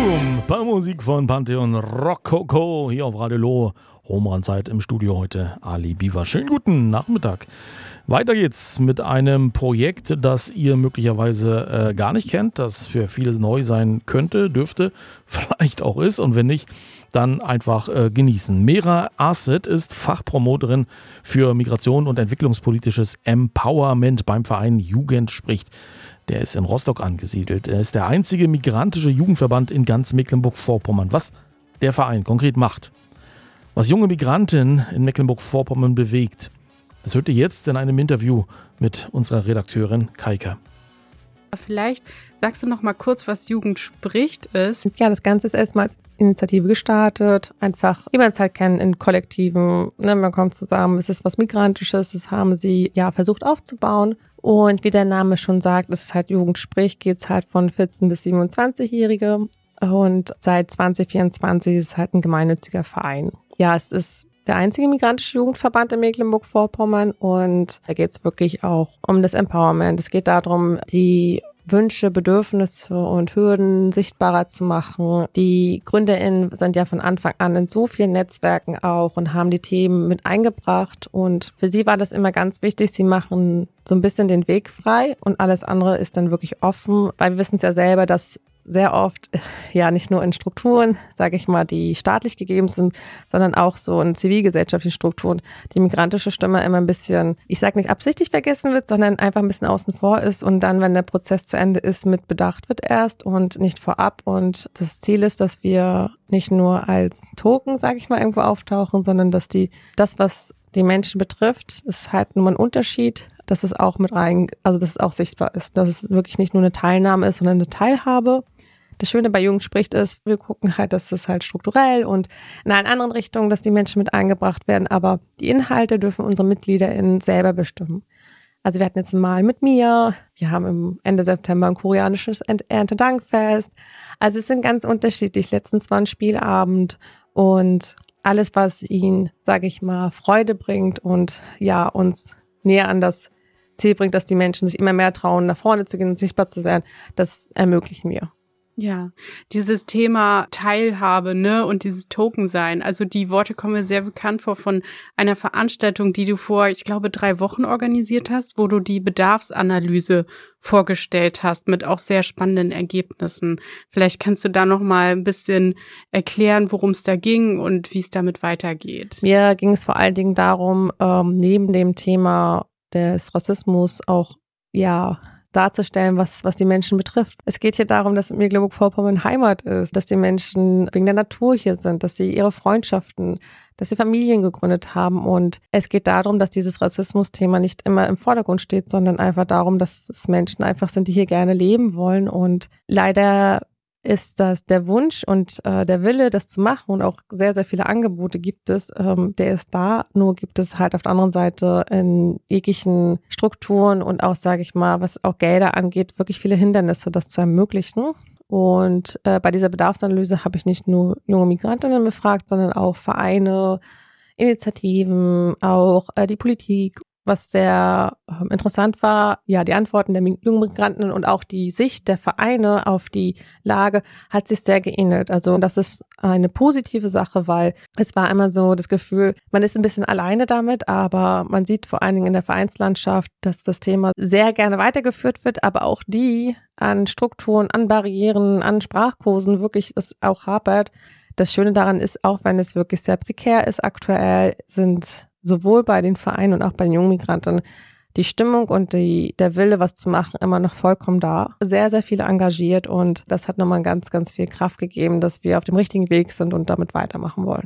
Boom! Bei Musik von Pantheon Rococo hier auf Radio Loh. Home-Run-Zeit im Studio heute Ali Biwa. Schönen guten Nachmittag. Weiter geht's mit einem Projekt, das ihr möglicherweise gar nicht kennt, das für viele neu sein könnte, dürfte, vielleicht auch ist, und wenn nicht, dann einfach genießen. Mera Arsed ist Fachpromoterin für Migration und entwicklungspolitisches Empowerment beim Verein Jugend spricht. Der ist in Rostock angesiedelt. Er ist der einzige migrantische Jugendverband in ganz Mecklenburg-Vorpommern. Was der Verein konkret macht, was junge Migranten in Mecklenburg-Vorpommern bewegt, das hört ihr jetzt in einem Interview mit unserer Redakteurin Kaika. Vielleicht sagst du noch mal kurz, was Jugend spricht ist. Ja, das Ganze ist erstmal als Initiative gestartet. Einfach, wie man es halt kennt, in Kollektiven. Ne, man kommt zusammen, es ist was Migrantisches, das haben sie versucht aufzubauen. Und wie der Name schon sagt, es ist halt Jugend spricht, geht es halt von 14- bis 27-Jährige. Und seit 2024 ist es halt ein gemeinnütziger Verein. Ja, es ist der einzige migrantische Jugendverband in Mecklenburg-Vorpommern und da geht es wirklich auch um das Empowerment. Es geht darum, die Wünsche, Bedürfnisse und Hürden sichtbarer zu machen. Die GründerInnen sind ja von Anfang an in so vielen Netzwerken auch und haben die Themen mit eingebracht. Und für sie war das immer ganz wichtig, sie machen so ein bisschen den Weg frei und alles andere ist dann wirklich offen, weil wir wissen es ja selber, dass sehr oft, ja nicht nur in Strukturen, sage ich mal, die staatlich gegeben sind, sondern auch so in zivilgesellschaftlichen Strukturen, die migrantische Stimme immer ein bisschen, ich sage nicht absichtlich vergessen wird, sondern einfach ein bisschen außen vor ist und dann, wenn der Prozess zu Ende ist, mit bedacht wird erst und nicht vorab. Und das Ziel ist, dass wir nicht nur als Token, sage ich mal, irgendwo auftauchen, sondern dass das, was die Menschen betrifft, ist halt nur ein Unterschied, dass es auch dass es auch sichtbar ist, dass es wirklich nicht nur eine Teilnahme ist, sondern eine Teilhabe. Das Schöne bei Jugend spricht ist, wir gucken halt, dass es halt strukturell und in allen anderen Richtungen, dass die Menschen mit eingebracht werden, aber die Inhalte dürfen unsere MitgliederInnen selber bestimmen. Also wir hatten jetzt Mal mit mir, wir haben im Ende September ein koreanisches Erntedankfest. Also es sind ganz unterschiedlich. Letztens war ein Spielabend und alles, was ihnen, sage ich mal, Freude bringt und ja, uns näher an das Ziel bringt, dass die Menschen sich immer mehr trauen, nach vorne zu gehen und sichtbar zu sein, das ermöglichen wir. Ja, dieses Thema Teilhabe, ne, und dieses Token sein. Also die Worte kommen mir sehr bekannt vor von einer Veranstaltung, die du vor, ich glaube, 3 Wochen organisiert hast, wo du die Bedarfsanalyse vorgestellt hast mit auch sehr spannenden Ergebnissen. Vielleicht kannst du da noch mal ein bisschen erklären, worum es da ging und wie es damit weitergeht. Mir ging es vor allen Dingen darum, neben dem Thema des Rassismus auch, darzustellen, was die Menschen betrifft. Es geht hier darum, dass Mecklenburg-Vorpommern Heimat ist, dass die Menschen wegen der Natur hier sind, dass sie ihre Freundschaften, dass sie Familien gegründet haben. Und es geht darum, dass dieses Rassismus-Thema nicht immer im Vordergrund steht, sondern einfach darum, dass es Menschen einfach sind, die hier gerne leben wollen. Und leider ist das der Wunsch und der Wille, das zu machen und auch sehr, sehr viele Angebote gibt es, der ist da, nur gibt es halt auf der anderen Seite in jeglichen Strukturen und auch, sage ich mal, was auch Gelder angeht, wirklich viele Hindernisse, das zu ermöglichen. Und bei dieser Bedarfsanalyse habe ich nicht nur junge Migrantinnen befragt, sondern auch Vereine, Initiativen, auch die Politik. Was sehr interessant war, die Antworten der jungen Migranten und auch die Sicht der Vereine auf die Lage hat sich sehr geähnelt. Also das ist eine positive Sache, weil es war immer so das Gefühl, man ist ein bisschen alleine damit, aber man sieht vor allen Dingen in der Vereinslandschaft, dass das Thema sehr gerne weitergeführt wird, aber auch die an Strukturen, an Barrieren, an Sprachkursen wirklich es auch hapert. Das Schöne daran ist, auch wenn es wirklich sehr prekär ist aktuell, sind sowohl bei den Vereinen und auch bei den jungen Migranten die Stimmung und der Wille, was zu machen, immer noch vollkommen da. Sehr, sehr viele engagiert und das hat nochmal ganz, ganz viel Kraft gegeben, dass wir auf dem richtigen Weg sind und damit weitermachen wollen.